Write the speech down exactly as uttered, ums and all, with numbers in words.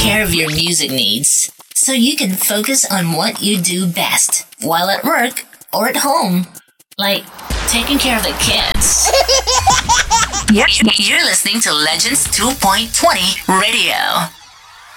care of your music needs so you can focus on what you do best while at work or at home, like taking care of the kids. You're, you're listening to Legends two point twenty Radio.